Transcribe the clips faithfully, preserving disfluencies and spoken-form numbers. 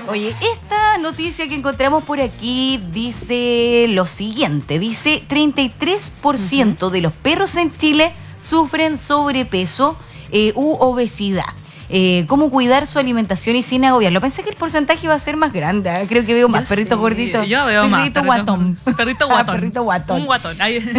Oye, esta noticia que encontramos por aquí dice lo siguiente. Dice, treinta y tres por ciento uh-huh. de los perros en Chile sufren sobrepeso eh, u obesidad. Eh, cómo cuidar su alimentación y sin agobiarlo. Pensé que el porcentaje iba a ser más grande. ¿eh? Creo que veo más perritos gorditos. Yo veo perrito más. Guatón. Perrito guatón. Ah, perrito guatón. Un guatón.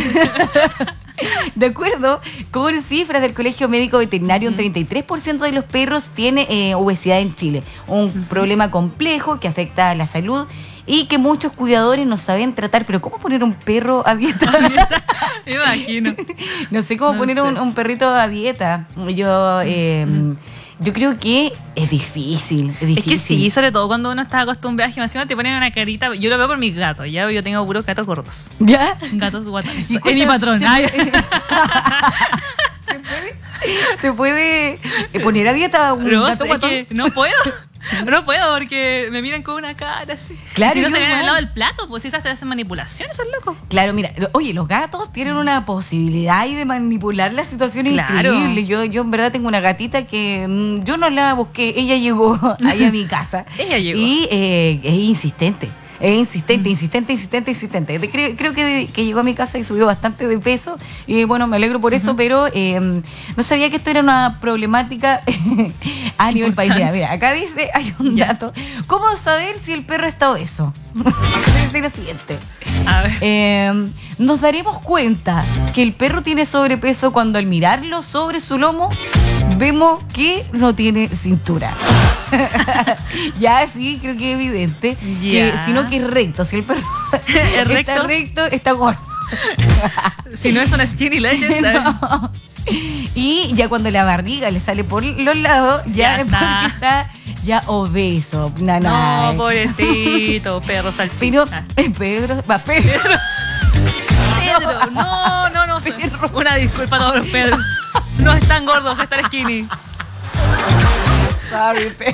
De acuerdo con cifras del Colegio Médico Veterinario, un treinta y tres por ciento de los perros tiene eh, obesidad en Chile. Un uh-huh. problema complejo que afecta a la salud y que muchos cuidadores no saben tratar. Pero ¿cómo poner un perro a dieta? ¿A dieta? Me imagino. No sé cómo no poner sé. Un, un perrito a dieta. Yo... Eh, uh-huh. Yo creo que es difícil, es difícil. Es que sí, sobre todo cuando uno está acostumbrado a gimnasio, te ponen una carita. Yo lo veo por mis gatos, ya yo tengo puros gatos gordos. ¿Ya? Gatos guatones. Es mi patrón. ¿Se puede, ¿Se puede, se puede poner a dieta un no, gato guatón? Que no puedo. No puedo porque me miran con una cara así. Claro, si no se ven al lado del plato, pues esas se hacen manipulaciones, son locos. Claro, mira, oye, los gatos tienen una posibilidad ahí de manipular la situación claro. increíble. Yo, yo en verdad tengo una gatita que mmm, yo no la busqué, ella llegó ahí a mi casa. Ella llegó. Y eh, es insistente. Es insistente, insistente, insistente, insistente. Creo, creo que, que llegó a mi casa y subió bastante de peso. Y bueno, me alegro por eso, uh-huh. pero eh, no sabía que esto era una problemática a nivel país. Mira, mira, acá dice, hay un yeah. dato. ¿Cómo saber si el perro está obeso? Dice lo siguiente. A ver. Eh, nos daremos cuenta que el perro tiene sobrepeso cuando al mirarlo sobre su lomo vemos que no tiene cintura. Ya sí, creo que es evidente. Yeah. Que, sino que es recto. Si el perro ¿Es recto? está recto, está gordo. Si no es una skinny legend. No. Y ya cuando la barriga le sale por los lados, ya, ya es porque está ya obeso. Nanay. No, pobrecito, perro salchicha. Pero, Pedro, va, Pedro. Pedro, no, no, no. Pedro. Una disculpa a todos los Pedros. No están gordos, están skinny. Sorry, Pedro.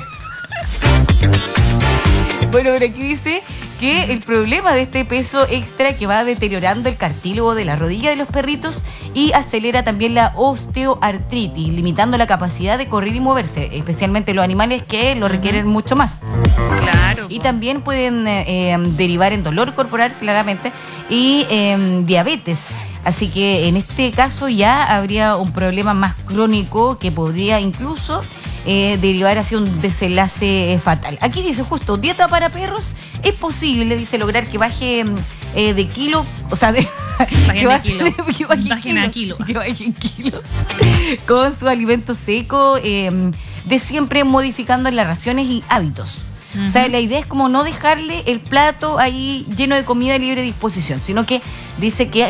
Bueno, pero aquí dice que el problema de este peso extra que va deteriorando el cartílago de la rodilla de los perritos y acelera también la osteoartritis, limitando la capacidad de correr y moverse, especialmente los animales que lo requieren uh-huh. mucho más. Claro. Y también pueden eh, derivar en dolor corporal, claramente, y eh, diabetes. Así que en este caso ya habría un problema más crónico que podría incluso eh, derivar hacia un desenlace eh, fatal. Aquí dice justo, dieta para perros, es posible, dice, lograr que baje eh, de kilo, o sea, de, que, baje kilo. De, que baje Bajen a kilo. Que baje en kilo con su alimento seco, eh, de siempre modificando las raciones y hábitos. Uh-huh. O sea, la idea es como no dejarle el plato ahí lleno de comida a libre disposición, sino que dice que